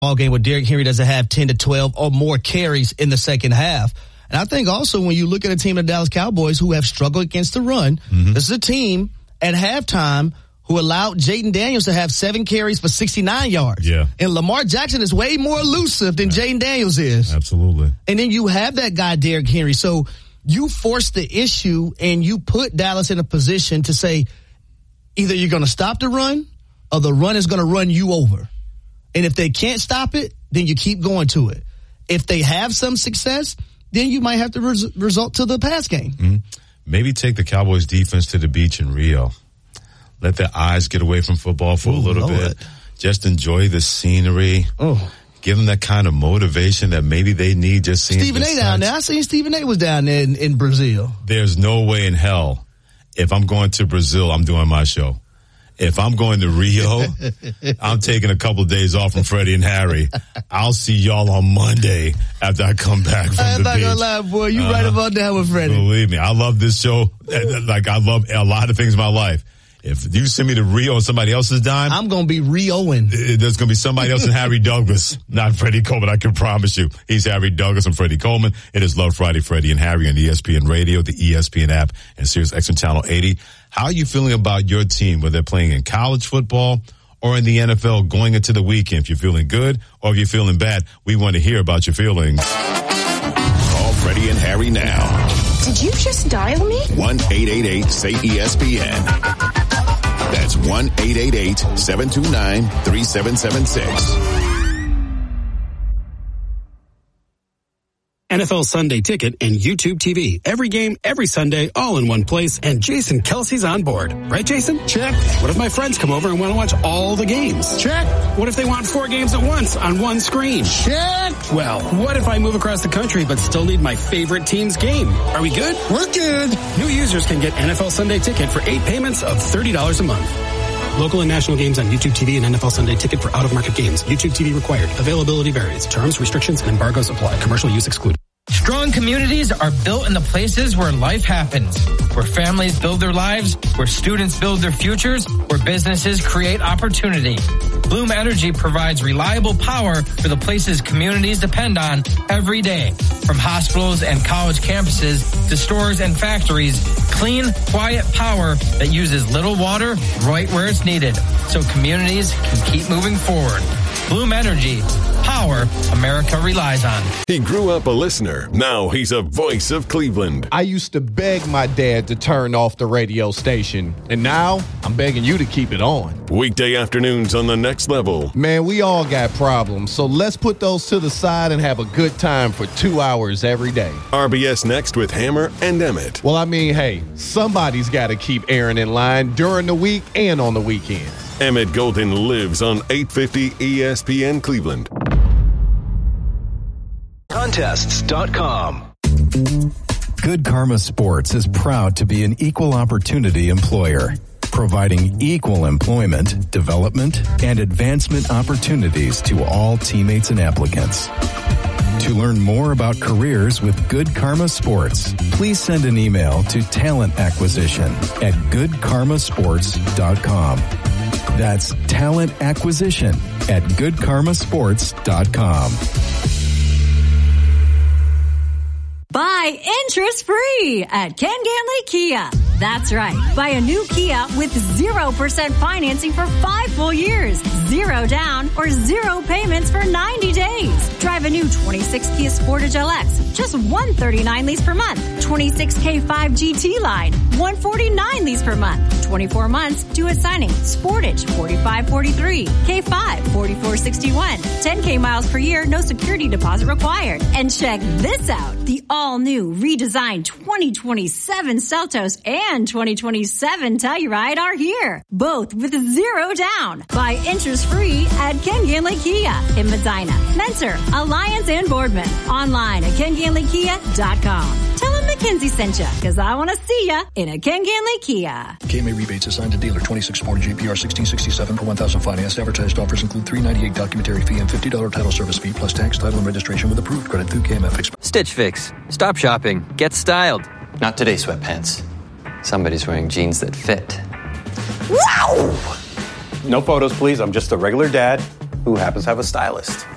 ball game where Derrick Henry doesn't have 10 to 12 or more carries in the second half. And I think also when you look at a team of the Dallas Cowboys who have struggled against the run, this is a team at halftime who allowed Jaden Daniels to have 7 carries for 69 yards. Yeah. And Lamar Jackson is way more elusive than Jaden Daniels is. Absolutely. And then you have that guy, Derrick Henry. So you force the issue and you put Dallas in a position to say either you're going to stop the run or the run is going to run you over. And if they can't stop it, then you keep going to it. If they have some success, then you might have to resort to the pass game. Maybe take the Cowboys defense to the beach in Rio. Let their eyes get away from football for a little bit. Just enjoy the scenery. Give them that kind of motivation that maybe they need just seeing Stephen A. down there. I seen Stephen A. was down there in Brazil. There's no way in hell if I'm going to Brazil, I'm doing my show. If I'm going to Rio, I'm taking a couple of days off from Freddie and Harry. I'll see y'all on Monday after I come back from the beach. I'm not gonna lie, boy. You right about that with Freddie. Believe me, I love this show. Like, I love a lot of things in my life. If you send me to Rio on somebody else's dime, I'm going to be Rioing. There's going to be somebody else in Harry Douglas, not Freddie Coleman. I can promise you. He's Harry Douglas and Freddie Coleman. It is Love Friday, Freddie and Harry on ESPN Radio, the ESPN app, and Sirius XM Channel 80. How are you feeling about your team, whether they're playing in college football or in the NFL going into the weekend? If you're feeling good or if you're feeling bad, we want to hear about your feelings. Call Freddie and Harry now. Did you just dial me? 1-888-SAY-ESPN. That's 1-888-729-3776. NFL Sunday Ticket and YouTube TV. Every game, every Sunday, all in one place. And Jason Kelsey's on board. Right, Jason? Check. What if my friends come over and want to watch all the games? Check. What if they want 4 games at once on one screen? Check. Well, what if I move across the country but still need my favorite team's game? Are we good? We're good. New users can get NFL Sunday Ticket for 8 payments of $30 a month. Local and national games on YouTube TV and NFL Sunday Ticket for out-of-market games. YouTube TV required. Availability varies. Terms, restrictions, and embargoes apply. Commercial use excluded. Strong communities are built in the places where life happens, where families build their lives, where students build their futures, where businesses create opportunity. Bloom Energy provides reliable power for the places communities depend on every day. From hospitals and college campuses to stores and factories, clean, quiet power that uses little water right where it's needed, so communities can keep moving forward. Bloom Energy, power America relies on. He grew up a listener. Now he's a voice of Cleveland. I used to beg my dad to turn off the radio station, and now I'm begging you to keep it on. Weekday afternoons on The Next Level. Man, we all got problems, so let's put those to the side and have a good time for 2 hours every day. RBS Next with Hammer and Emmett. Well, I mean, hey, somebody's got to keep Aaron in line during the week and on the weekends. Emmett Golden lives on 850 ESPN Cleveland. Contests.com. Good Karma Sports is proud to be an equal opportunity employer, providing equal employment, development, and advancement opportunities to all teammates and applicants. To learn more about careers with Good Karma Sports, please send an email to talentacquisition@goodkarmasports.com. That's talentacquisition@goodkarmasports.com. Buy interest-free at Ken Ganley Kia. That's right. Buy a new Kia with 0% financing for 5 full years, 0 down, or 0 payments for 90 days. Drive a new 26 Kia Sportage LX, just $139 lease per month. 26 K5 GT line, $149 lease per month. 24 months, due at signing. Sportage, $45.43. K5, $44.61. 10K miles per year, no security deposit required. And check this out. The all-new, redesigned 2027 Seltos and 2027 Telluride are here, both with 0 down. Buy interest-free at Ken Ganley Kia in Medina, Mentor, Alliance, and Boardman. Online at KenGanleyKia.com. Tell them McKenzie sent you, because I want to see ya in a Ken Ganley Kia. KMA rebates assigned to dealer 26 Ford GPR 1667 per 1,000 financed. Advertised offers include $398 documentary fee and $50 title service fee plus tax, title, and registration with approved credit through KMF. Stitch Fix. Stop shopping. Get styled. Not today, sweatpants. Somebody's wearing jeans that fit. Wow! No photos, please. I'm just a regular dad who happens to have a stylist.